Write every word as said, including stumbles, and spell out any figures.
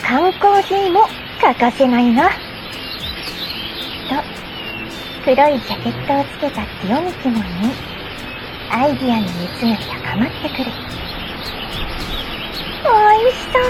缶コーヒーも欠かせないな。と、黒いジャケットをつけた清幹も言い、アイディアの熱が高まってくる。おいしそう。